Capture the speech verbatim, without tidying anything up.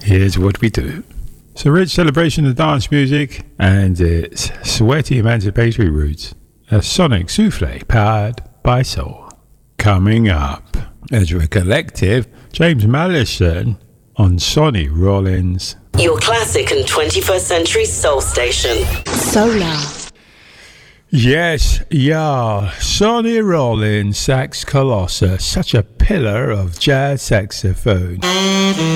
here's what we do. It's a rich celebration of dance music and its sweaty emancipatory roots. A sonic souffle powered by soul. Coming up, Ezra Collective, James Madison on Sonny Rollins. Your classic and twenty-first century soul station. Solar. Yes, yeah, Sonny Rollins, sax colossus, such a pillar of jazz saxophone.